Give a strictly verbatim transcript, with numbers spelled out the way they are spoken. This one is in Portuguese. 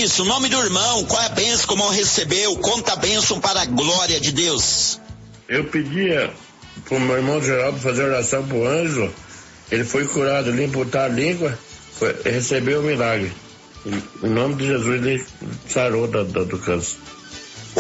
isso. O nome do irmão, qual é a bênção, como recebeu? Conta a bênção para a glória de Deus. Eu pedia pro meu irmão Geraldo fazer oração pro Ângelo. Ele foi curado, ele imputar a língua, foi, recebeu o milagre. Em nome de Jesus, ele sarou do, do, do câncer.